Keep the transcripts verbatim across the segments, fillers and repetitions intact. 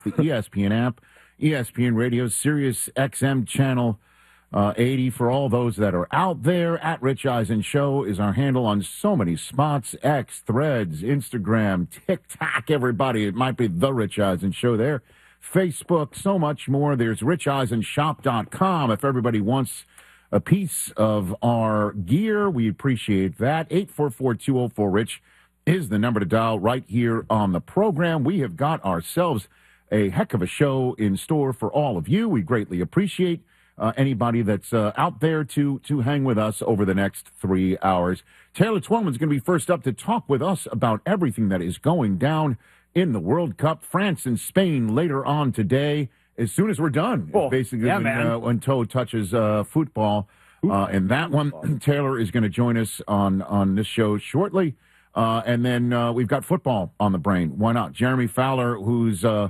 the E S P N app, E S P N Radio, Sirius X M channel uh, eighty. For all those that are out there, at Rich Eisen Show is our handle on so many spots: X, Threads, Instagram, TikTok. Everybody, it might be the Rich Eisen Show there. Facebook, so much more. There's rich eisen shop dot com. If everybody wants a piece of our gear, we appreciate that. eight four four, two oh four, RICH is the number to dial right here on the program. We have got ourselves a heck of a show in store for all of you. We greatly appreciate uh, anybody that's uh, out there to, to hang with us over the next three hours. Taylor Twellman's going to be first up to talk with us about everything that is going down in the World Cup. France and Spain later on today, as soon as we're done. Oh, basically, yeah, when, man. uh, when Toe touches uh, football. Uh, and that one, Taylor is going to join us on, on this show shortly. Uh, and then uh, we've got football on the brain. Why not? Jeremy Fowler, whose uh,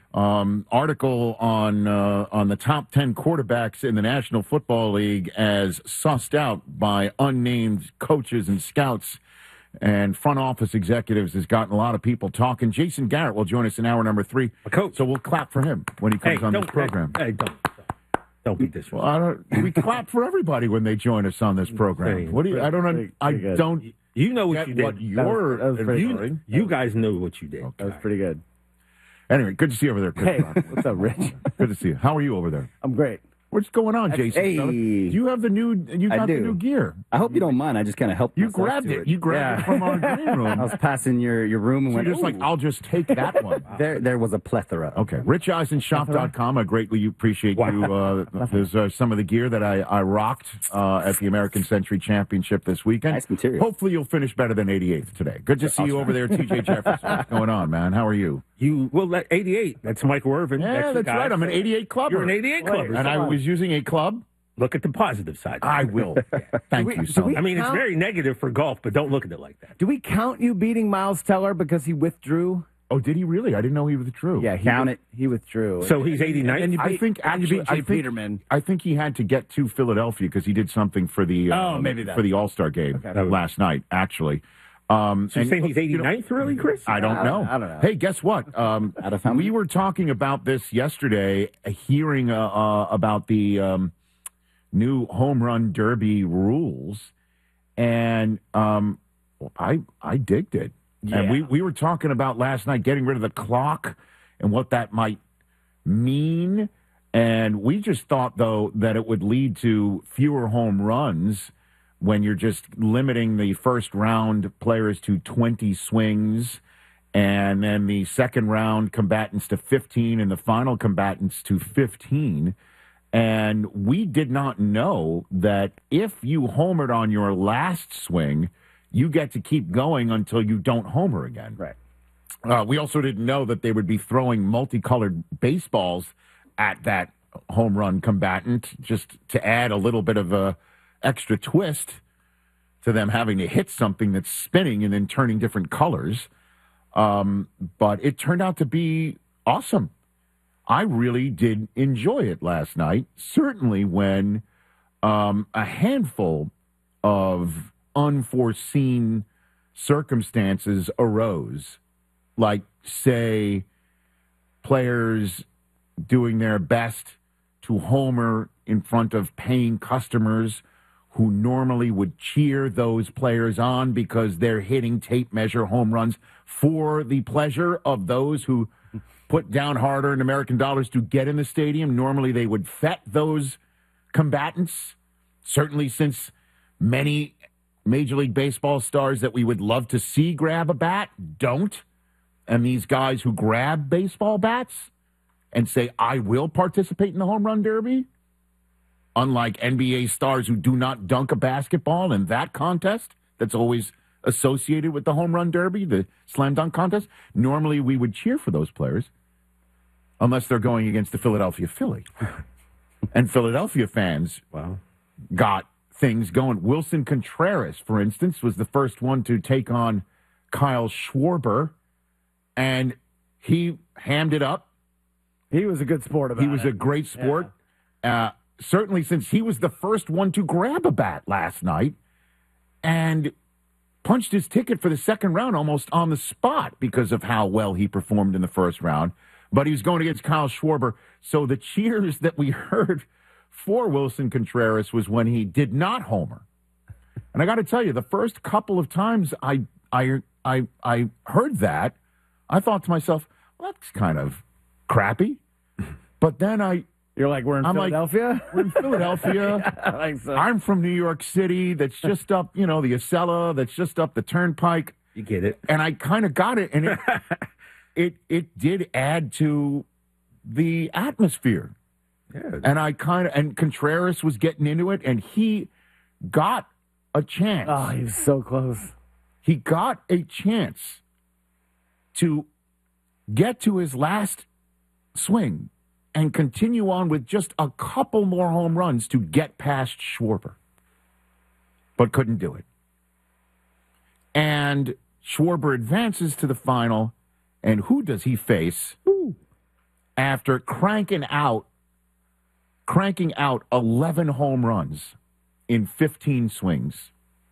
um, article on uh, on the top ten quarterbacks in the National Football League as sussed out by unnamed coaches and scouts and front office executives has gotten a lot of people talking. Jason Garrett will join us in hour number three. A coach. So we'll clap for him when he comes hey, on don't, this program. Hey, hey, don't, don't be disrespectful. Well, I don't, we clap for everybody when they join us on this program. What do you? I don't. Pretty- I pretty good. don't. You know what get you did. what you're. That was- that was pretty you, good. you guys know what you did. That was pretty good. Anyway, good to see you over there, Chris. Hey, what's up, Rich? Good to see you. How are you over there? I'm great. What's going on, Jason? Hey. fella? You have the new. You I got the do. new gear. I hope you don't mind. I just kind of helped. You myself grabbed to it. You grabbed it from our green room. I was passing your, your room and So went, you're just like, "Ooh." I'll just take that one. there there was a plethora. Okay, rich eisen shop dot com. I greatly appreciate you. Uh, there's uh, some of the gear that I, I rocked uh, at the American Century Championship this weekend. Nice material. Hopefully you'll finish better than eighty-eighth today. Good to see you over there, T J Jefferson. What's going on, man? How are you? You well, that eighty-eight. That's Michael Irvin. Yeah, the that's guy. right. I'm an eighty-eight clubber. You're an eighty-eight clubber. And I was using a club. Look at the positive side. I will. Thank we- you do so we- much. I mean, it's Count- very negative for golf, but don't look at it like that. Do we count you beating Miles Teller because he withdrew? Oh, did he really? I didn't know he withdrew. Yeah, he Count it. He withdrew. So he's eighty-nine. And you I beat- think and you actually, beat I Jay think, Peterman. I think he had to get to Philadelphia because he did something for the uh, Oh, maybe that. for the All Star game Okay. last night. Actually, um, So you're and- saying he's you know, eighty-ninth, really, Chris? I don't I know. don't- I don't know. Hey, guess what? Um, Out of how many? we were talking about this yesterday, uh, hearing uh, uh, about the um, new home run derby rules, and um, I I digged it. Yeah. And we we were talking about last night getting rid of the clock and what that might mean. And we just thought, though, that it would lead to fewer home runs when you're just limiting the first round players to twenty swings and then the second round combatants to fifteen and the final combatants to fifteen. And we did not know that if you homered on your last swing, you get to keep going until you don't homer again. Right. Uh, we also didn't know that they would be throwing multicolored baseballs at that home run combatant just to add a little bit of a extra twist to them having to hit something that's spinning and then turning different colors. Um, but it turned out to be awesome. I really did enjoy it last night, certainly when um, a handful of unforeseen circumstances arose, like, say, players doing their best to homer in front of paying customers who normally would cheer those players on because they're hitting tape measure home runs for the pleasure of those who put down hard-earned American dollars to get in the stadium. Normally they would fet those combatants, certainly since many Major League Baseball stars that we would love to see grab a bat don't. And these guys who grab baseball bats and say, I will participate in the home run derby, unlike N B A stars who do not dunk a basketball in that contest that's always associated with the home run derby, the slam dunk contest. Normally we would cheer for those players unless they're going against the Philadelphia Philly. And Philadelphia fans Wow. got things going. Wilson Contreras, for instance, was the first one to take on Kyle Schwarber, and he hammed it up. He was a good sport about He was it. a great sport. Uh, certainly since he was the first one to grab a bat last night and punched his ticket for the second round almost on the spot because of how well he performed in the first round. but he was going against Kyle Schwarber. So the cheers that we heard for Wilson Contreras was when he did not homer. And I got to tell you, the first couple of times I I I I heard that, I thought to myself, well, that's kind of crappy. But then I You're like, we're in I'm Philadelphia? Like, we're in Philadelphia. Yeah, I think so. I'm from New York City. That's just up, you know, the Acela. That's just up the Turnpike. You get it. And I kind of got it, and it, it it did add to the atmosphere. Yeah. And I kind of and Contreras was getting into it, and he got a chance. Oh, he was so close. He got a chance to get to his last swing and continue on with just a couple more home runs to get past Schwarber, but couldn't do it. And Schwarber advances to the final, and who does he face? Ooh. After cranking out, cranking out eleven home runs in fifteen swings.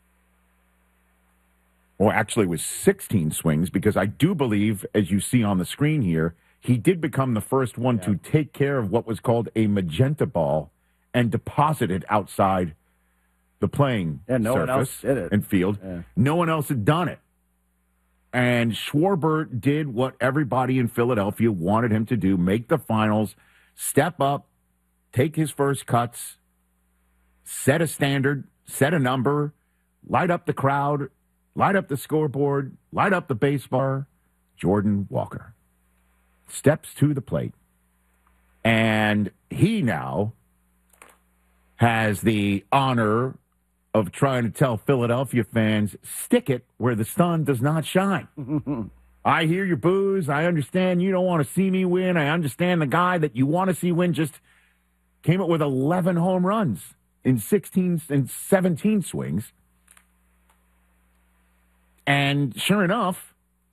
Or actually it was sixteen swings, because I do believe, as you see on the screen here, he did become the first one yeah. to take care of what was called a magenta ball and deposit it outside the playing yeah, no surface one else did it. and field. Yeah. No one else had done it. And Schwarber did what everybody in Philadelphia wanted him to do, make the finals, step up, take his first cuts, set a standard, set a number, light up the crowd, light up the scoreboard, light up the baseball. Jordan Walker steps to the plate, and he now has the honor of trying to tell Philadelphia fans, stick it where the sun does not shine. I hear your boos. I understand you don't want to see me win. I understand the guy that you want to see win just came up with eleven home runs in sixteen and seventeen swings. And sure enough,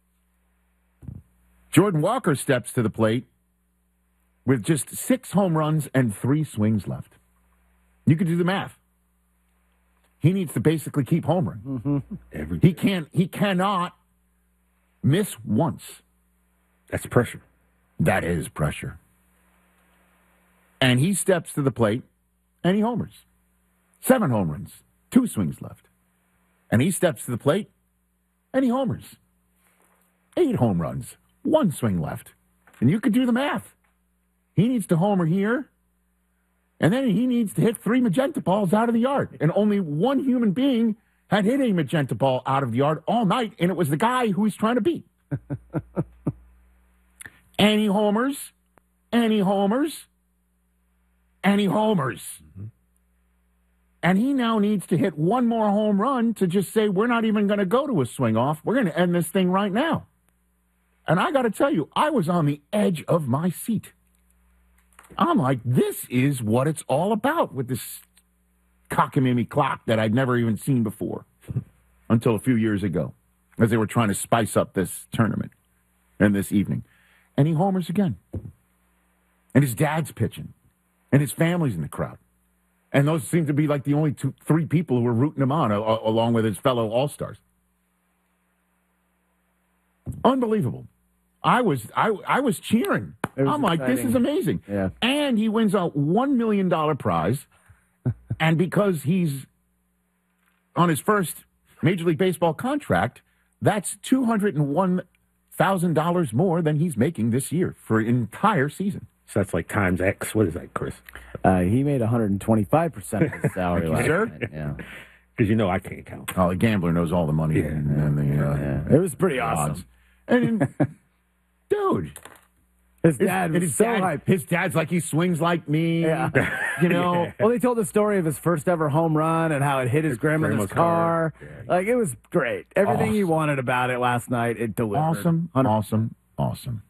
Jordan Walker steps to the plate with just six home runs and three swings left. You could do the math. He needs to basically keep homering. Mm-hmm. Every he can't. He cannot miss once. That's pressure. That is pressure. And he steps to the plate, and he homers. Seven home runs, two swings left. And he steps to the plate, and he homers. Eight home runs, one swing left. And you could do the math. He needs to homer here, and then he needs to hit three magenta balls out of the yard. And only one human being had hit a magenta ball out of the yard all night, and it was the guy who he's trying to beat. And he homers, and he homers, and he homers. Mm-hmm. And he now needs to hit one more home run to just say, we're not even going to go to a swing off. We're going to end this thing right now. And I got to tell you, I was on the edge of my seat. I'm like, this is what it's all about with this cockamamie clock that I'd never even seen before until a few years ago, as they were trying to spice up this tournament and this evening. And he homers again. And his dad's pitching. And his family's in the crowd. And those seem to be like the only two, three people who were rooting him on, a, a, along with his fellow All-Stars. Unbelievable. I was I I was cheering. Was I'm like, exciting. this is amazing. Yeah. And he wins a one million dollars prize. And because he's on his first Major League Baseball contract, that's two hundred one thousand dollars more than he's making this year for an entire season. So that's like times X. What is that, Chris? Uh, he made one hundred twenty-five percent of his salary last Sure? night. Yeah. Because you know I can't count. Oh, the gambler knows all the money. Yeah, and, and the, uh, Yeah. It was pretty odds. awesome. And, dude, His his, dad and was his so dad, hyped. his dad's like, he swings like me. Yeah. You know? Well, they told the story of his first ever home run and how it hit his grandmother's grandma's car. car. Yeah. Like, it was great. Everything he Awesome. wanted about it last night, it delivered. Awesome, one hundred awesome, awesome.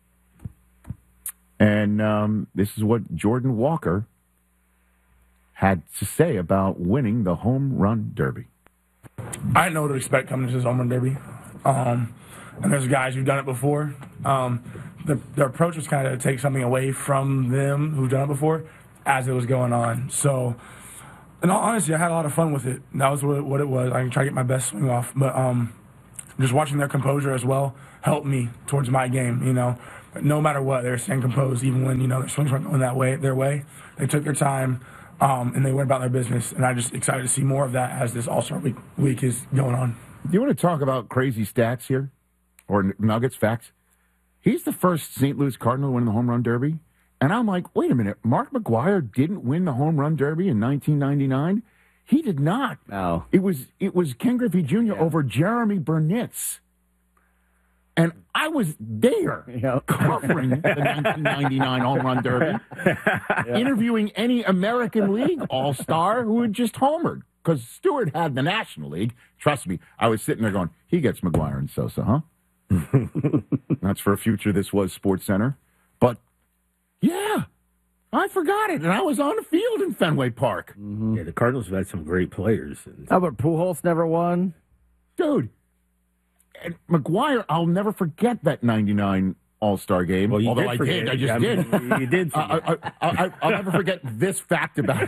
And um, this is what Jordan Walker had to say about winning the home run derby. I didn't know what to expect coming to this home run derby. Um, and there's guys who've done it before. Um, the, their approach was kind of to take something away from them who've done it before as it was going on. So, in all honesty, I had a lot of fun with it. That was what, what it was. I can try to get my best swing off. But um, just watching their composure as well helped me towards my game, you know. But no matter what, they were staying composed, even when, you know, their swings weren't going that way, their way. They took their time, um, and they went about their business. And I'm just excited to see more of that as this All-Star week, week is going on. Do you want to talk about crazy stats here? Or Nuggets facts? He's the first Saint Louis Cardinal to win the home run derby. And I'm like, wait a minute. Mark McGwire didn't win the home run derby in nineteen ninety-nine? He did not. Oh. It was it was Ken Griffey Junior Yeah. over Jeremy Burnitz. And I was there Yep. covering the nineteen ninety-nine home run derby, yeah. interviewing any American League all-star who had just homered. Because Stewart had the National League. Trust me, I was sitting there going, he gets McGwire and Sosa, huh? That's for a future This Was Sports Center. But, yeah, I forgot it. And I was on the field in Fenway Park. Mm-hmm. Yeah, the Cardinals have had some great players. How about Pujols never won? Dude, and McGwire, I'll never forget that ninety-nine All-Star game. Well, you Although did I forget. did. I just I did. mean, you did. I, I, I, I, I'll never forget this fact about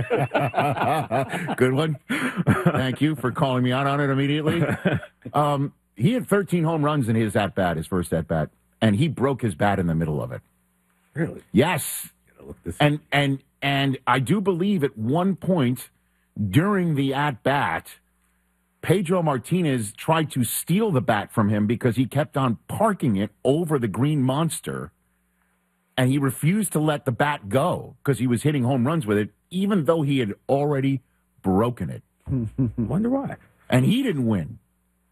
it. Good one. Thank you for calling me out on it immediately. Um, he had thirteen home runs in his at-bat, his first at-bat, and he broke his bat in the middle of it. Really? Yes. Look this and, and, and I do believe at one point during the at-bat, Pedro Martinez tried to steal the bat from him because he kept on parking it over the green monster, and he refused to let the bat go because he was hitting home runs with it, even though he had already broken it. Wonder why. And he didn't win.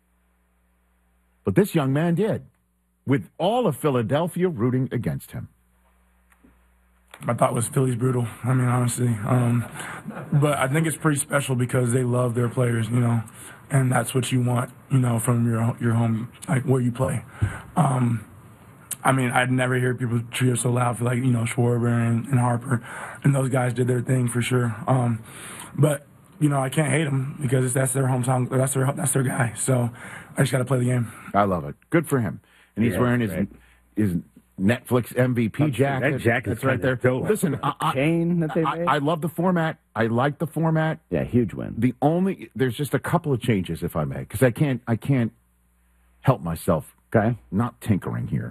But this young man did, with all of Philadelphia rooting against him. My thought was Philly's brutal. I mean, honestly. Um, but I think it's pretty special because they love their players, you know, and that's what you want, you know, from your your home, like where you play. Um, I mean, I'd never hear people cheer so loud for, like, you know, Schwarber and, and Harper, and those guys did their thing for sure. Um, but you know, I can't hate them because it's, that's their hometown, that's their that's their guy. So I just got to play the game. I love it. Good for him. And he's yeah, wearing his right. his Netflix M V P jacket. That jacket's That's right there. dope. Listen, I, I, Chain that they I, made? I love the format. I like the format. Yeah, huge win. The only there's just a couple of changes, if I may, because I can't I can't help myself. Okay, not tinkering here.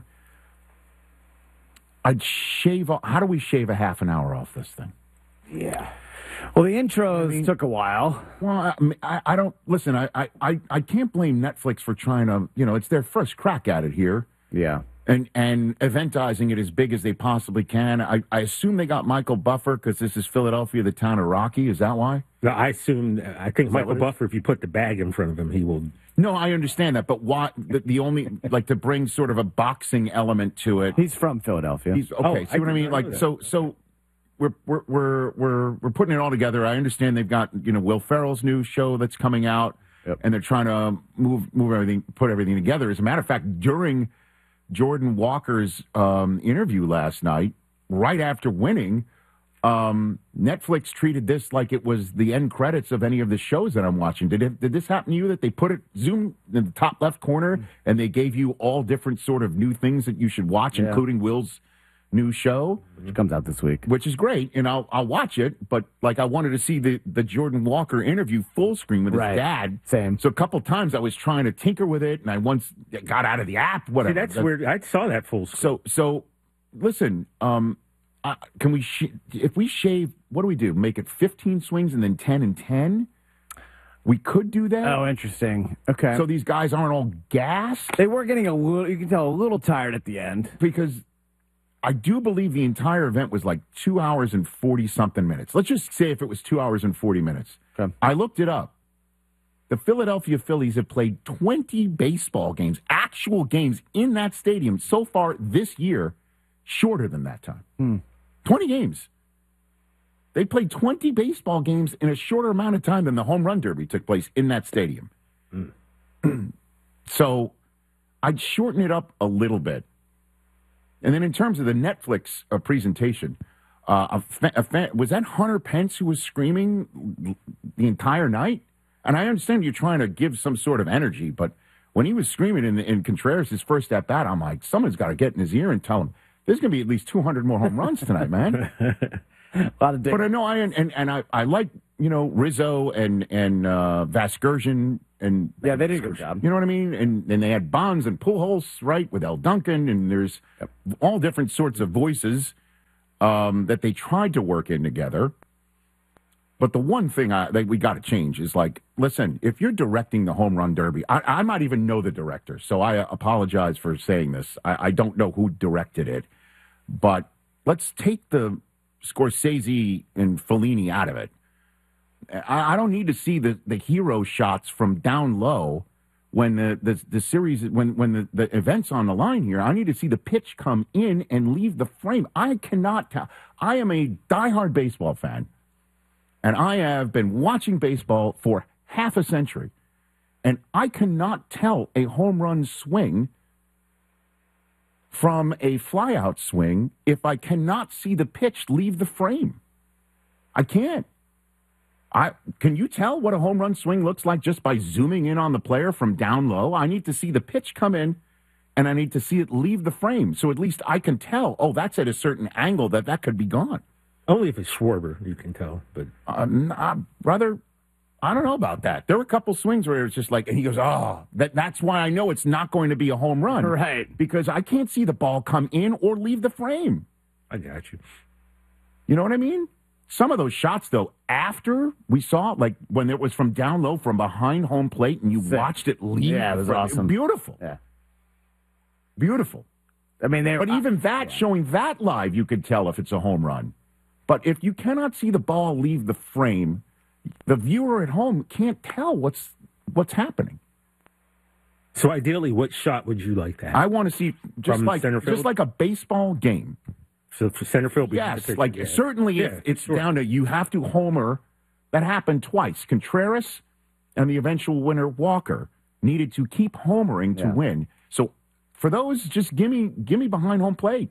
I'd shave. How do we shave a half an hour off this thing? Yeah. Well, the intros I mean, took a while. Well, I, I, I don't listen. I, I, I can't blame Netflix for trying to. You know, it's their first crack at it here. Yeah. And and eventizing it as big as they possibly can. I, I assume they got Michael Buffer because this is Philadelphia, the town of Rocky. Is that why? No, I assume. I think Michael what it Buffer, if you put the bag in front of him, he will. No, I understand that, but why? The, the only like to bring sort of a boxing element to it. He's from Philadelphia. He's okay. Oh, see I what I did mean? not Like know that. so so. We're we're we're we're we're putting it all together. I understand they've got you know Will Ferrell's new show that's coming out, yep. and they're trying to move move everything, put everything together. As a matter of fact, during Jordan Walker's um, interview last night, right after winning, um, Netflix treated this like it was the end credits of any of the shows that I'm watching. Did it, did this happen to you? That they put it zoom in the top left corner and they gave you all different sort of new things that you should watch, yeah. including Will's new show, which comes out this week, which is great, and I'll I'll watch it. But like, I wanted to see the the Jordan Walker interview full screen with his right. dad. Same. So a couple times I was trying to tinker with it, and I once got out of the app. Whatever. See, that's that, where I saw that full screen. So so, listen. Um, uh, can we sh- if we shave? What do we do? Make it fifteen swings and then ten and ten. We could do that. Oh, interesting. Okay. So these guys aren't all gassed. They were getting a little. You can tell a little tired at the end because. I do believe the entire event was like two hours and forty-something minutes. Let's just say if it was two hours and forty minutes. Okay. I looked it up. The Philadelphia Phillies have played twenty baseball games, actual games in that stadium so far this year, shorter than that time. Hmm. twenty games. They played twenty baseball games in a shorter amount of time than the home run derby took place in that stadium. Hmm. So I'd shorten it up a little bit. And then in terms of the Netflix uh, presentation, uh, a fa- a fa- was that Hunter Pence who was screaming the entire night? And I understand you're trying to give some sort of energy, but when he was screaming in, in Contreras' first at-bat, I'm like, someone's got to get in his ear and tell him, There's going to be at least two hundred more home runs tonight, man. A lot of But I know I and, and I, I like, you know, Rizzo and and uh, Vasgersian and Yeah, they did a good job. You know what I mean? And and they had Bonds and Pujols, right, with El Duncan, and there's Yep. all different sorts of voices um, that they tried to work in together. But the one thing I, that we got to change is like, listen, if you're directing the home run derby, I, I might even know the director, so I apologize for saying this. I, I don't know who directed it, but let's take the Scorsese and Fellini out of it. I, I don't need to see the, the hero shots from down low when the, the, the series, when, when the, the event's on the line here. I need to see the pitch come in and leave the frame. I cannot tell. I am a diehard baseball fan. And I have been watching baseball for half a century, and I cannot tell a home run swing from a flyout swing if I cannot see the pitch leave the frame. I can't. I can you tell what a home run swing looks like just by zooming in on the player from down low? I need to see the pitch come in, and I need to see it leave the frame, so at least I can tell, oh, that's at a certain angle that that could be gone. Only if it's Schwarber, you can tell. But Uh, nah, brother, I don't know about that. There were a couple swings where it's just like, and he goes, oh, that, that's why I know it's not going to be a home run. Right. Because I can't see the ball come in or leave the frame. I got you. You know what I mean? Some of those shots, though, after we saw, like when it was from down low, from behind home plate, and you Sick. watched it leave. Yeah, it was the frame, awesome. Beautiful. Yeah. Beautiful. I mean, they But even that, showing that live, you could tell if it's a home run. But if you cannot see the ball leave the frame, the viewer at home can't tell what's what's happening. So ideally, what shot would you like to have? I want to see just From like center field? just like a baseball game. So for center field, behind the Yes, pitcher, like yeah. certainly Yeah, if it's sure. down to you have to homer. That happened twice. Contreras and the eventual winner Walker needed to keep homering to Yeah. win. So for those, just give me give me behind home plate.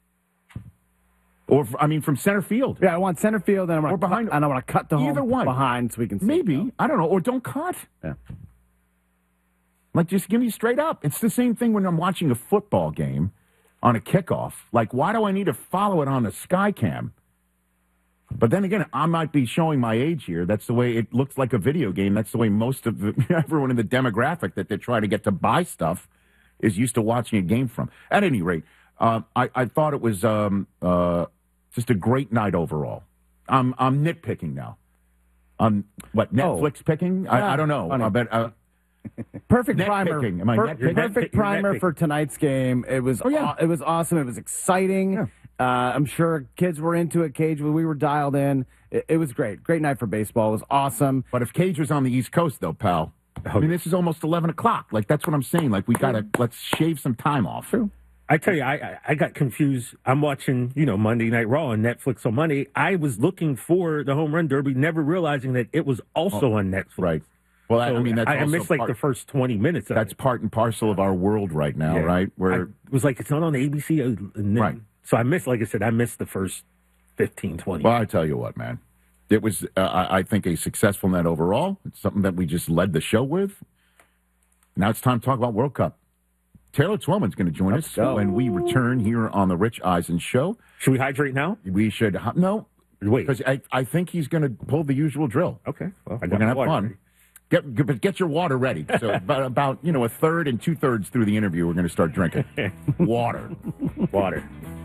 Or, I mean, from center field. Yeah, I want center field, and I Or want behind- cut, and I want to cut the Either home one. behind so we can see. Maybe. You know? I don't know. Or don't cut. Yeah. Like, just give me straight up. It's the same thing when I'm watching a football game on a kickoff. Like, why do I need to follow it on the sky cam? But then again, I might be showing my age here. That's the way it looks like a video game. That's the way most of the, everyone in the demographic that they try to get to buy stuff is used to watching a game from. At any rate, uh, I, I thought it was um, uh, just a great night overall. I'm I'm nitpicking now. Um, what Netflix picking? I, I don't know. funny. I bet. Uh, Perfect Net primer. picking. Am I Per- net picking? perfect You're primer net for tonight's game. It was. Oh, yeah. aw- it was awesome. It was exciting. Yeah. Uh, I'm sure kids were into it. Cage, we were dialed in. It, it was great. Great night for baseball. It was awesome. But if Cage was on the East Coast, though, pal, I mean, this is almost eleven o'clock. Like, that's what I'm saying. Like, we got to, let's shave some time off. True. I tell you, I, I I got confused. I'm watching, you know, Monday Night Raw on Netflix on Monday. I was looking for the Home Run Derby, never realizing that it was also on Netflix. Right. Well, I, So I mean, that's I, I also missed like part, the first twenty minutes of that's it. part and parcel of our world right now, Yeah. right? I Where, was like, it's not on A B C. uh, And then, Right. So I missed, like I said, I missed the first fifteen, twenty. well, I tell you what, man. It was, uh, I I think, a successful night overall. It's something that we just led the show with. Now it's time to talk about World Cup. Taylor Twellman's going to join Let's us go. when we return here on the Rich Eisen Show. Should we hydrate now? We should, no, Wait. because I, I think he's going to pull the usual drill. Okay. Well, I We're got gonna my have water fun. ready. Get, get but get your water ready. So about, about you know a third and two thirds through the interview, we're going to start drinking water. Water.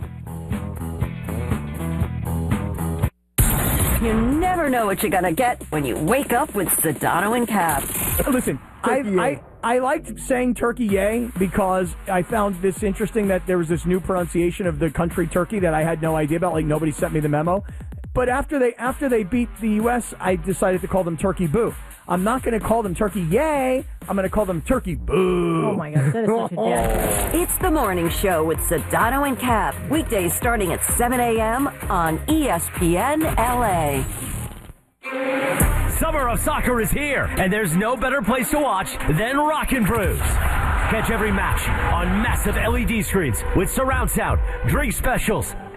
You never know what you're going to get when you wake up with Sedano and Cap. Listen, I, I I liked saying Turkey yay because I found this interesting that there was this new pronunciation of the country Turkey that I had no idea about. Like nobody sent me the memo. But after they after they beat the U S, I decided to call them Turkey boo. I'm not going to call them Turkey yay. I'm going to call them Turkey boo. Oh my gosh, that is such a dad. It's the morning show with Sedano and Cap. Weekdays starting at seven a.m. on E S P N L A. Summer of soccer is here, and there's no better place to watch than Rockin' Brews. Catch every match on massive L E D screens with surround sound, drink specials,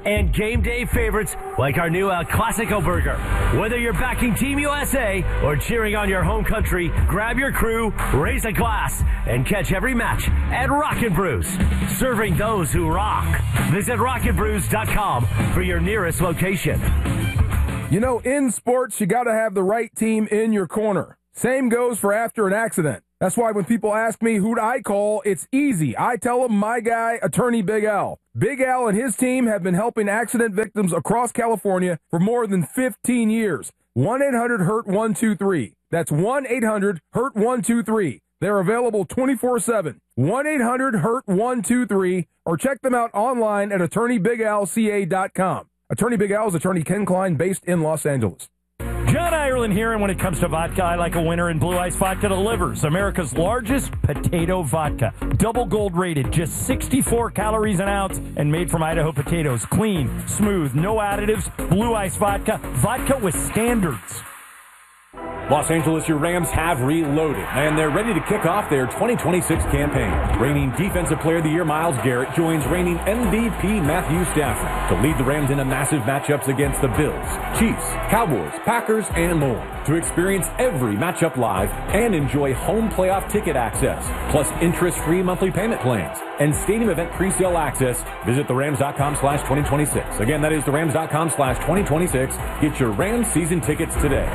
and game day favorites like our new El Clasico burger. Whether you're backing Team U S A or cheering on your home country, grab your crew, raise a glass, and catch every match at Rockin' Brews, serving those who rock. Visit rockin brews dot com for your nearest location. You know, in sports, you got to have the right team in your corner. Same goes for after an accident. That's why when people ask me who do I call, it's easy. I tell them my guy, Attorney Big Al. Big Al and his team have been helping accident victims across California for more than fifteen years. one eight hundred hurt one two three. That's one eight hundred hurt one two three. They're available twenty-four seven. one eight hundred hurt one two three, or check them out online at attorney big al c a dot com. Attorney Big Al is Attorney Ken Klein, based in Los Angeles. John Ireland here, and when it comes to vodka, I like a winner, and Blue Ice Vodka delivers. America's largest potato vodka. Double gold rated, just sixty-four calories an ounce, and made from Idaho potatoes. Clean, smooth, no additives. Blue Ice Vodka. Vodka with standards. Los Angeles, your Rams have reloaded, and they're ready to kick off their twenty twenty-six campaign. Reigning Defensive Player of the Year Myles Garrett joins reigning M V P Matthew Stafford to lead the Rams into massive matchups against the Bills, Chiefs, Cowboys, Packers, and more. To experience every matchup live and enjoy home playoff ticket access, plus interest-free monthly payment plans and stadium event presale access, visit the rams dot com slash twenty twenty-six. Again, that is the rams dot com slash twenty twenty-six. Get your Rams season tickets today.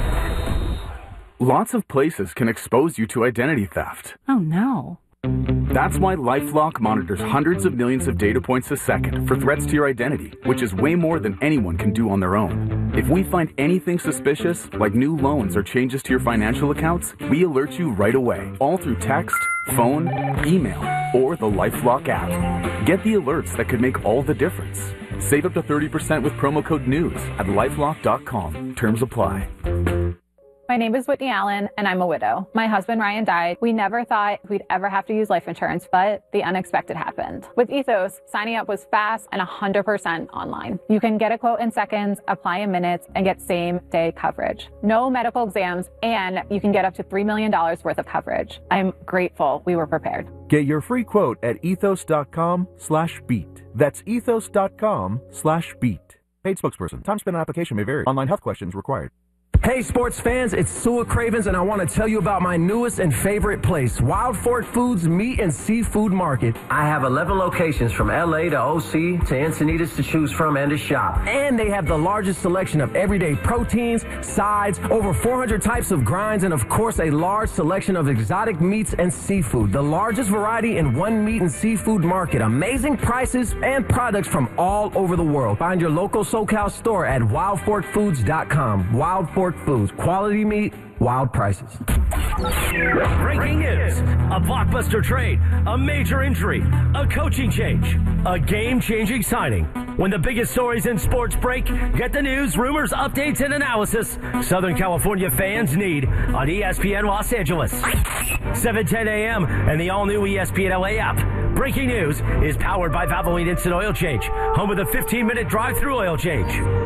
Lots of places can expose you to identity theft. Oh, no. That's why LifeLock monitors hundreds of millions of data points a second for threats to your identity, which is way more than anyone can do on their own. If we find anything suspicious, like new loans or changes to your financial accounts, we alert you right away, all through text, phone, email, or the LifeLock app. Get the alerts that could make all the difference. Save up to thirty percent with promo code NEWS at lifelock dot com. Terms apply. My name is Whitney Allen, and I'm a widow. My husband, Ryan, died. We never thought we'd ever have to use life insurance, but the unexpected happened. With Ethos, signing up was fast and one hundred percent online. You can get a quote in seconds, apply in minutes, and get same-day coverage. No medical exams, and you can get up to three million dollars worth of coverage. I'm grateful we were prepared. Get your free quote at ethos dot com slash beat. That's ethos dot com slash beat. Paid spokesperson. Time spent on application may vary. Online health questions required. Hey sports fans, it's Sua Cravens, and I want to tell you about my newest and favorite place, Wild Fork Foods Meat and Seafood Market. I have eleven locations from L A to O C to Encinitas to choose from and to shop. And they have the largest selection of everyday proteins, sides, over four hundred types of grinds, and of course a large selection of exotic meats and seafood. The largest variety in one meat and seafood market. Amazing prices and products from all over the world. Find your local SoCal store at wild fork foods dot com. Wild Fork Foods. Quality meat, wild prices. Breaking news. A blockbuster trade, a major injury, a coaching change, a game-changing signing. When the biggest stories in sports break, get the news, rumors, updates, and analysis Southern California fans need on E S P N Los Angeles. seven ten a.m. and the all-new E S P N L A app. Breaking news is powered by Valvoline Instant Oil Change, home of the fifteen-minute drive-through oil change.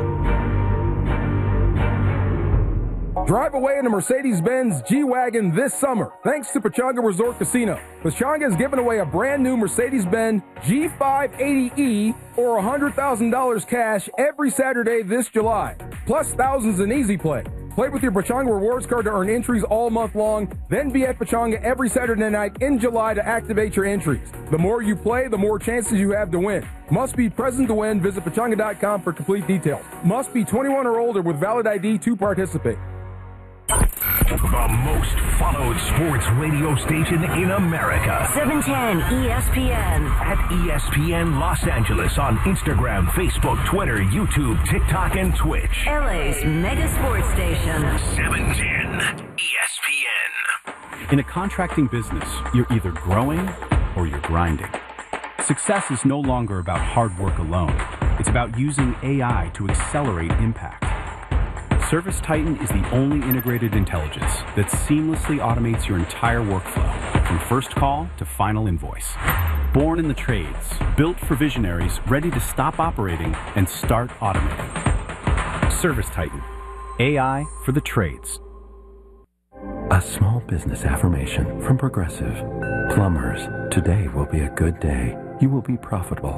Drive away in a Mercedes-Benz G-Wagon this summer, thanks to Pechanga Resort Casino. Pechanga is giving away a brand new Mercedes-Benz G five eighty E or one hundred thousand dollars cash every Saturday this July, plus thousands in easy play. Play with your Pechanga Rewards card to earn entries all month long, then be at Pechanga every Saturday night in July to activate your entries. The more you play, the more chances you have to win. Must be present to win. Visit Pechanga dot com for complete details. Must be twenty-one or older with valid I D to participate. The most followed sports radio station in America. seven ten E S P N. At E S P N Los Angeles on Instagram, Facebook, Twitter, YouTube, TikTok, and Twitch. L A's mega sports station. seven ten E S P N. In a contracting business, you're either growing or you're grinding. Success is no longer about hard work alone. It's about using A I to accelerate impact. Service Titan is the only integrated intelligence that seamlessly automates your entire workflow, from first call to final invoice. Born in the trades, built for visionaries ready to stop operating and start automating. Service Titan, A I for the trades. A small business affirmation from Progressive. Plumbers, today will be a good day. You will be profitable.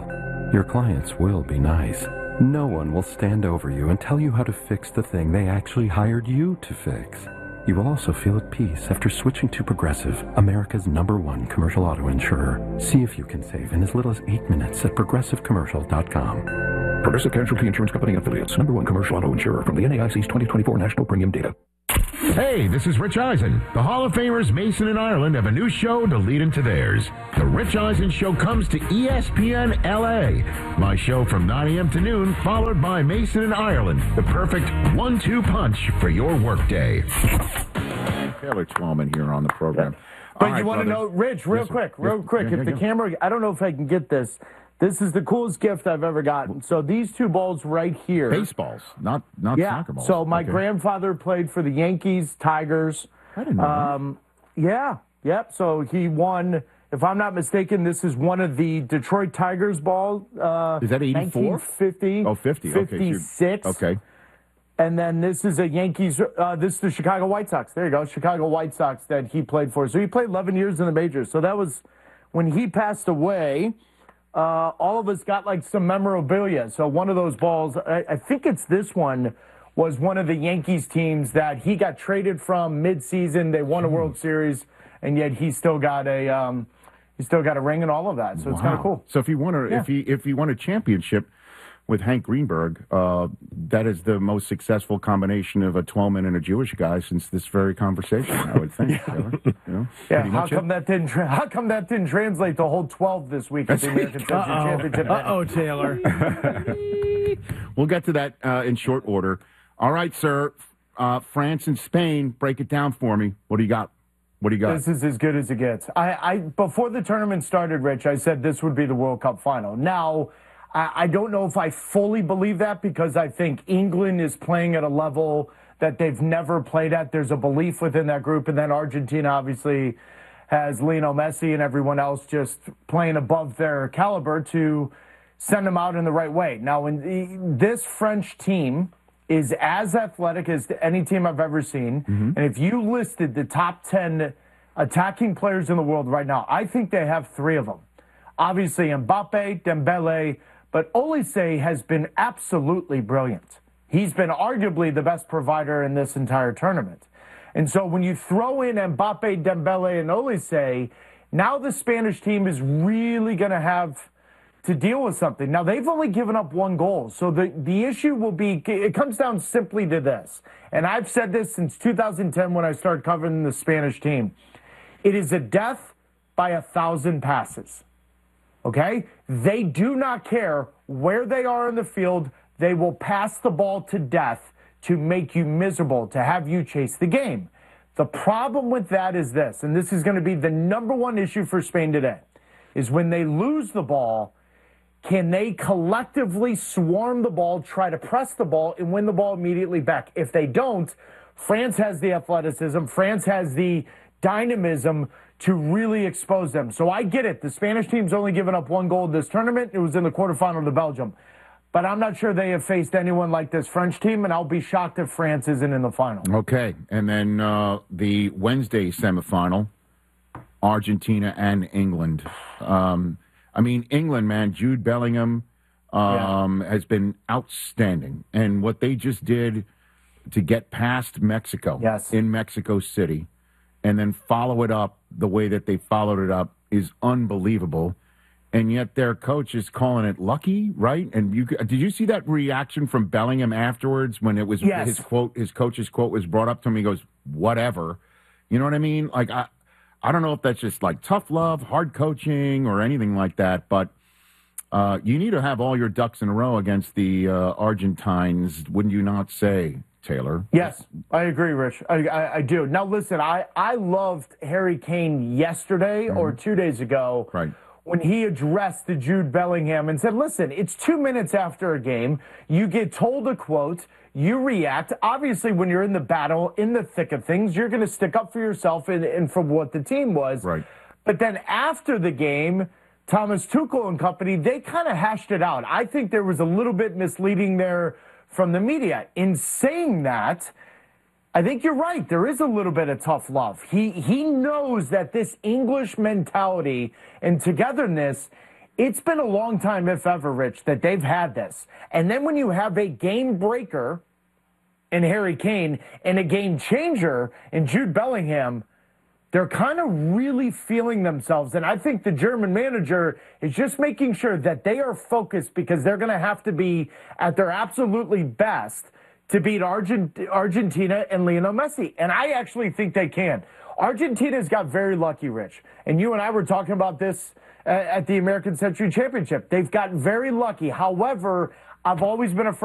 Your clients will be nice. No one will stand over you and tell you how to fix the thing they actually hired you to fix. You will also feel at peace after switching to Progressive, America's number one commercial auto insurer. See if you can save in as little as eight minutes at progressive commercial dot com. Progressive Casualty Insurance Company and Affiliates. Number one commercial auto insurer from the N A I C's twenty twenty-four National Premium Data. Hey, this is Rich Eisen. The Hall of Famers Mason and Ireland have a new show to lead into theirs. The Rich Eisen Show comes to E S P N L A. My show from nine a.m. to noon, followed by Mason and Ireland. The perfect one two punch for your workday. Taylor Twellman here on the program. But All you right, want to brother. know, Rich, real Yes, quick, yes, real quick, yeah, if the yeah, yeah. camera, I don't know if I can get this. This is the coolest gift I've ever gotten. So these two balls right here. Baseballs, not not yeah. soccer balls. So my Okay. grandfather played for the Yankees, Tigers. I didn't know um, Yeah, yep. So he won, if I'm not mistaken, this is one of the Detroit Tigers ball. Uh, Is that eighty-four? nineteen fifty. Oh, fifty. Okay, so you're- fifty-six. Okay. And then this is a Yankees, uh, this is the Chicago White Sox. There you go, Chicago White Sox that he played for. So he played eleven years in the majors. So that was when he passed away. Uh, all of us got like some memorabilia. So one of those balls, I, I think it's this one, was one of the Yankees teams that he got traded from mid-season. They won a World Series, and yet he still got a um, he still got a ring and all of that. So it's kind of Wow. cool. So if he won a Yeah. if he if he won a championship with Hank Greenberg, uh, that is the most successful combination of a Twellman and a Jewish guy since this very conversation, I would think. Taylor. You know, Yeah, pretty how much come it. that didn't tra- how come that didn't translate to hold twelve this week at the American Century Championship? Uh-oh, Taylor. We'll get to that uh, in short order. All right, sir. Uh, France and Spain, break it down for me. What do you got? What do you got? This is as good as it gets. I, I before the tournament started, Rich, I said this would be the World Cup final. Now, I, I don't know if I fully believe that because I think England is playing at a level that they've never played at. There's a belief within that group, and then Argentina obviously has Lionel Messi and everyone else just playing above their caliber to send them out in the right way. Now, in the, this French team is as athletic as any team I've ever seen. Mm-hmm. And if you listed the top ten attacking players in the world right now, I think they have three of them. Obviously, Mbappe, Dembele, but Olise has been absolutely brilliant. He's been arguably the best provider in this entire tournament. And so when you throw in Mbappe, Dembele, and Olise, now the Spanish team is really going to have to deal with something. Now, they've only given up one goal. So the, the issue will be, it comes down simply to this. And I've said this since two thousand ten when I started covering the Spanish team. It is a death by a thousand passes. Okay? They do not care where they are in the field. They will pass the ball to death to make you miserable, to have you chase the game. The problem with that is this, and this is going to be the number one issue for Spain today, is when they lose the ball, can they collectively swarm the ball, try to press the ball, and win the ball immediately back? If they don't, France has the athleticism, France has the dynamism to really expose them. So I get it. The Spanish team's only given up one goal this tournament. It was in the quarterfinal to Belgium. But I'm not sure they have faced anyone like this French team, and I'll be shocked if France isn't in the final. Okay, and then uh, the Wednesday semifinal, Argentina and England. Um, I mean, England, man, Jude Bellingham um, yeah. has been outstanding. And what they just did to get past Mexico yes. in Mexico City and then follow it up the way that they followed it up is unbelievable. And yet their coach is calling it lucky, right? And you did you see that reaction from Bellingham afterwards when it was yes. his quote, his coach's quote was brought up to him? He goes, "Whatever," you know what I mean? Like I, I don't know if that's just like tough love, hard coaching, or anything like that. But uh, you need to have all your ducks in a row against the uh, Argentines, wouldn't you not say, Taylor? Yes, I agree, Rich. I, I, I do. Now listen, I I loved Harry Kane yesterday mm-hmm. or two days ago. Right. When he addressed the Jude Bellingham and said, listen, it's two minutes after a game. You get told a quote. You react. Obviously, when you're in the battle, in the thick of things, you're going to stick up for yourself and, and for what the team was. Right. But then after the game, Thomas Tuchel and company, they kind of hashed it out. I think there was a little bit misleading there from the media. In saying that, I think you're right. There is a little bit of tough love. He he knows that this English mentality and togetherness It's been a long time, if ever, Rich, that they've had this. And then when you have a game breaker in Harry Kane and a game changer in Jude Bellingham, they're kind of really feeling themselves. And I think the German manager is just making sure that they are focused because they're going to have to be at their absolutely best to beat Argent- Argentina and Lionel Messi. And I actually think they can. Argentina's got very lucky, Rich. And you and I were talking about this uh, at the American Century Championship. They've got very lucky. However, I've always been a